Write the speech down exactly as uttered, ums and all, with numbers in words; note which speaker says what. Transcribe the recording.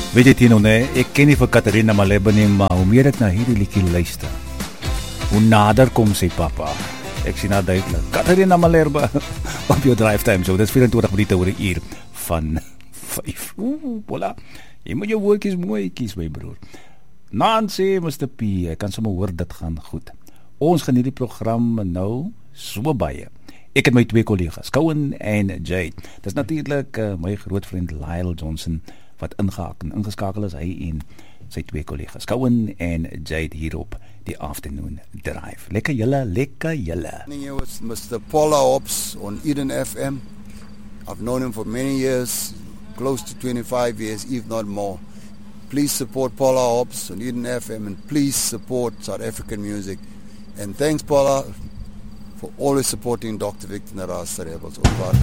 Speaker 1: Weet jy Tino, nee, ek ken nie vir Katarina Malherbe nie, maar hoe meer ek na hierdie liedjie luister, hoe nader kom sy papa. Ek sien haar duidelik. Katarina Malherbe op jou drive time show. Dit is vyf-en-twintig minute oor 'n uur van vyf. Ooh, voilà. Jy moet jou woordjies mooi kies, my broer. Nancy, mister P, ek kan sommer hoor dit gaan goed. Ons geniet die program nou so baie. Ek het my twee kollegas, Cohen en Jade. Dis natuurlik uh, my groot vriend Lyle Johnson wat ingehaak en ingeskakel is, hy en sy twee kollegas, Cohen en Jade hier op die Afternoon Drive. Lekker julle, lekker julle.
Speaker 2: Here was mister Paula Hobbs on Eden F M. I've known him for many years, close to twenty-five years, if not more. Please support Paula Hobbs on Eden F M and please support South African music. And thanks Paula for always supporting Doctor Victor Naras Cerebels.